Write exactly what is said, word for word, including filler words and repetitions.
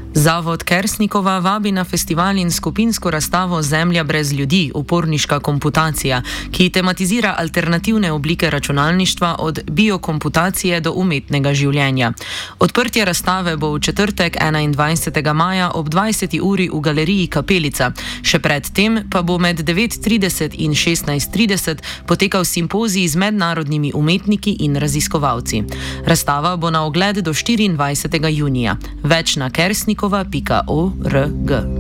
Zavod Kersnikova vabi na festival in skupinsko razstavo Zemlja brez ljudi, uporniška komputacija, ki tematizira alternativne oblike računalništva od biokomputacije do umetnega življenja. Odprtje razstave bo v četrtek enaindvajsetega maja ob dvajseti uri v galeriji Kapelica. Še pred tem pa bo med devet trideset in šestnajst trideset potekal simpozij z mednarodnimi umetniki in raziskovalci. Razstava bo na ogled do štiriindvajsetega junija. Več na kersnikova pika org.